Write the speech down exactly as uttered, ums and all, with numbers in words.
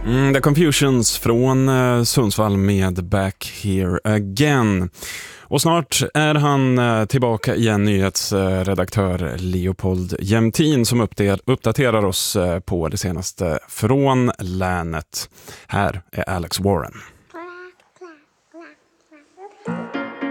Mm, The Confusions från eh, Sundsvall med Back Here Again. Och snart är han eh, tillbaka igen, nyhetsredaktör Leopold Jämtin som uppder- uppdaterar oss eh, på det senaste från länet. Här är Alex Warren.